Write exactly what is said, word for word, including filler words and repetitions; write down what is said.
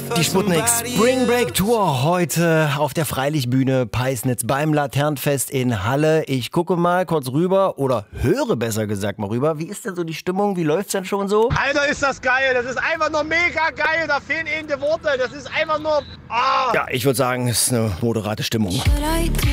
Die Sputnik Spring Break Tour heute auf der Freilichtbühne Peisnitz beim Laternenfest in Halle. Ich gucke mal kurz rüber oder höre besser gesagt mal rüber. Wie ist denn so die Stimmung? Wie läuft's denn schon so? Alter, ist das geil. Das ist einfach nur mega geil. Da fehlen eben die Worte. Das ist einfach nur... Ah. Ja, ich würde sagen, es ist eine moderate Stimmung.